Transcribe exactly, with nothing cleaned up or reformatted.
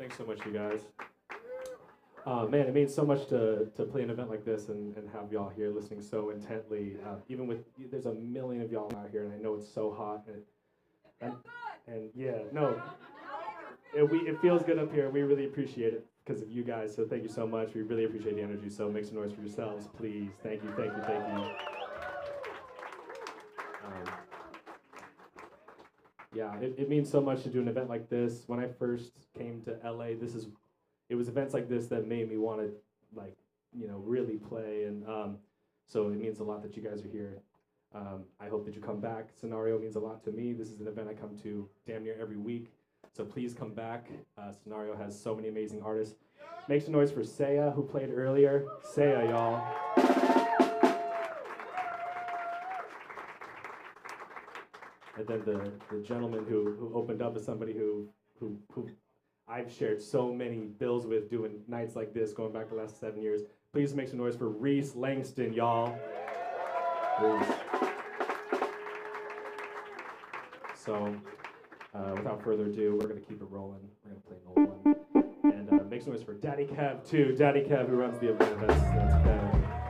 Thanks so much, you guys. Uh, man, it means so much to, to play an event like this and, and have y'all here listening so intently. Uh, even with, there's a million of y'all out here, and I know it's so hot. And, and, and yeah, no, it, we, it feels good up here. We really appreciate it because of you guys, so thank you so much. We really appreciate the energy, so make some noise for yourselves, please. Thank you, thank you, thank you. Um, yeah, it, it means so much to do an event like this. When I first came to L A, this is it was events like this that made me want to, like, you know, really play, and um, so it means a lot that you guys are here. Um, I hope that you come back. Scenario means a lot to me. This is an event I come to damn near every week, so please come back. Uh, Scenario has so many amazing artists. Make some noise for Saya, who played earlier. Saya, y'all. And then the, the gentleman who, who opened up is somebody who, who, who I've shared so many bills with doing nights like this going back the last seven years. Please make some noise for Reese Langston, y'all. Reese. So, uh, without further ado, we're going to keep it rolling. We're going to play an old one. And uh, make some noise for Daddy Kev, too. Daddy Kev, who runs the event. That's, that's Kev.